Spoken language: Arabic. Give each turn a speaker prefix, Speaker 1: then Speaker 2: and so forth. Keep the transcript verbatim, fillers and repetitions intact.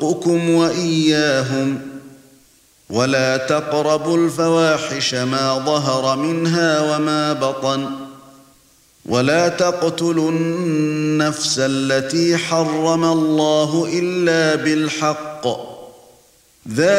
Speaker 1: رَزَقُكُمْ وَإِيَّاهُمْ وَلَا تَقْرَبُوا الْفَوَاحِشَ مَا ظَهَرَ مِنْهَا وَمَا بَطَنَ وَلَا تَقْتُلُوا النَّفْسَ الَّتِي حَرَّمَ اللَّهُ إِلَّا بِالْحَقِّ